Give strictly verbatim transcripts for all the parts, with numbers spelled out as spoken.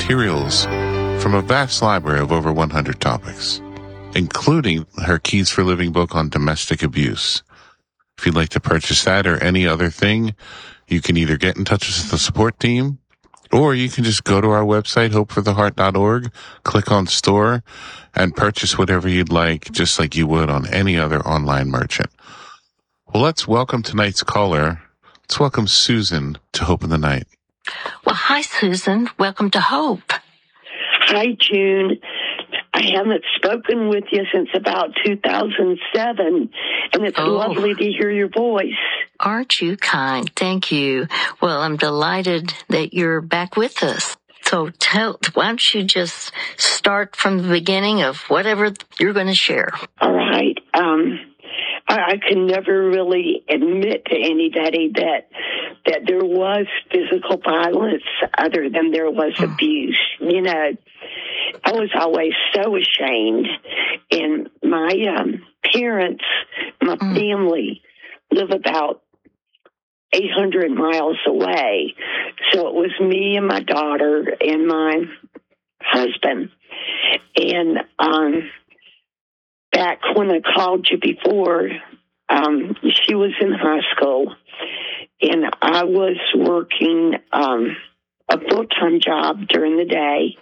materials from a vast library of over one hundred topics, including her Keys for Living book on domestic abuse. If you'd like to purchase that or any other thing, you can either get in touch with the support team, or you can just go to our website, hope for the heart dot org, click on store, and purchase whatever you'd like, just like you would on any other online merchant. Well, let's welcome tonight's caller. Let's welcome Susan to Hope in the Night. Well, hi, Susan. Welcome to Hope. Hi, June. I haven't spoken with you since about two thousand seven, and it's Oh. lovely to hear your voice. Aren't you kind? Thank you. Well, I'm delighted that you're back with us. So tell, why don't you just start from the beginning of whatever you're going to share? All right. Um, I, I can never really admit to anybody that that there was physical violence other than there was Hmm. abuse. You know, I was always so ashamed. And my um, parents, my Hmm. family, live about eight hundred miles away. So it was me and my daughter and my husband. And um, back when I called you before, um, she was in high school, and I was working um, a full-time job during the day.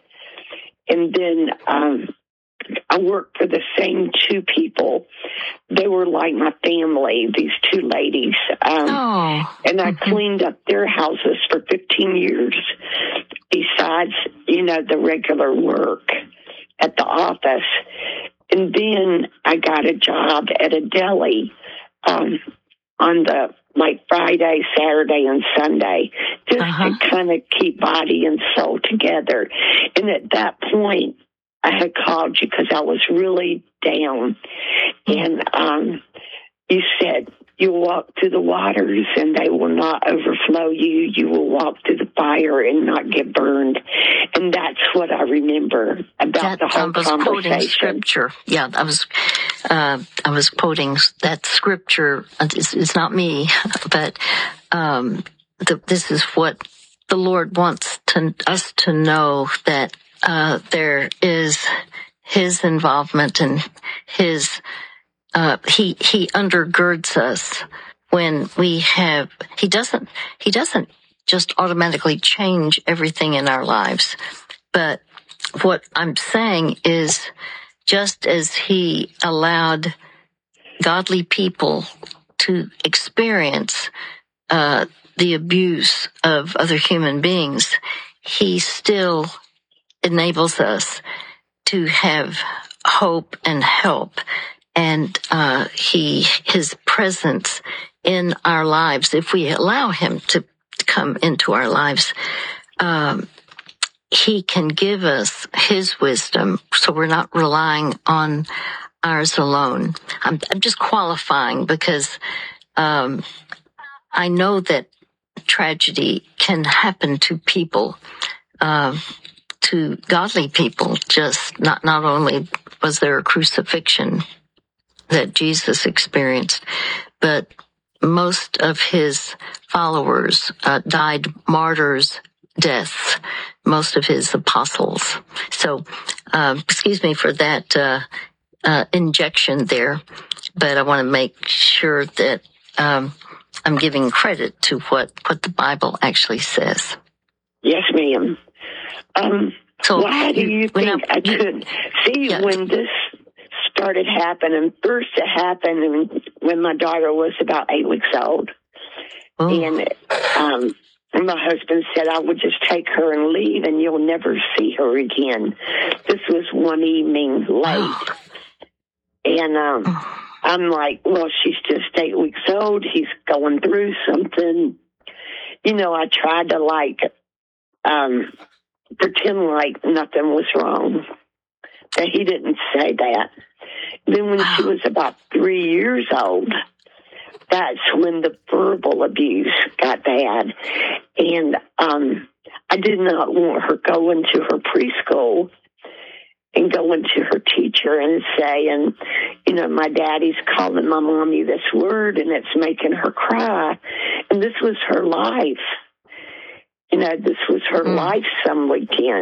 And then um, I worked for the same two people. They were like my family, these two ladies. Um, Oh. and I Mhm. cleaned up their houses for fifteen years, besides, you know, the regular work at the office. And then I got a job at a deli um, on the, like, Friday, Saturday, and Sunday, just Uh-huh. to kind of keep body and soul together. And at that point, I had called you because I was really down. And um, you said, you'll walk through the waters and they will not overflow you. You will walk through the fire and not get burned. And that's what I remember about That, the I whole was quoting conversation. scripture. Yeah, I was, uh, I was quoting that scripture. It's, it's not me, but um, the, this is what the Lord wants to, us to know, that uh, there is His involvement and His. Uh, he he undergirds us when we have. He doesn't. He doesn't just automatically change everything in our lives, but what I'm saying is, just as He allowed godly people to experience uh, the abuse of other human beings, He still enables us to have hope and help, and uh, He His presence in our lives, if we allow Him to come into our lives. Um, He can give us His wisdom, so we're not relying on ours alone. I'm, I'm just qualifying because um, I know that tragedy can happen to people, uh, to godly people. Just not not only was there a crucifixion that Jesus experienced, but most of His followers uh, died martyrs' deaths, most of His apostles. So, uh, excuse me for that uh, uh, injection there, but I want to make sure that um, I'm giving credit to what, what the Bible actually says. Yes, ma'am. Um, So why do you when think I- I could see Yeah. when this started happening? First, it happened when my daughter was about eight weeks old, Oh. and um, my husband said I would just take her and leave, and you'll never see her again. This was one evening late, and um, I'm like, well, she's just eight weeks old. He's going through something. You know, I tried to like um, pretend like nothing was wrong, that he didn't say that. Then when she was about three years old, that's when the verbal abuse got bad. And um, I did not want her going to her preschool and going to her teacher and saying, you know, my daddy's calling my mommy this word and it's making her cry. And this was her life. You know, this was her Mm. life some weekend.